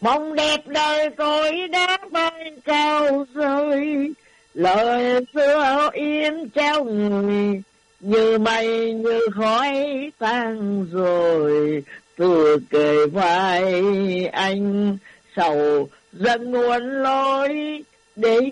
Mong đẹp đời tôi đã bay cao rơi, lời xưa im treo người, như mây như khói tan rồi. Từ kề vai anh sầu dần nguồn lối để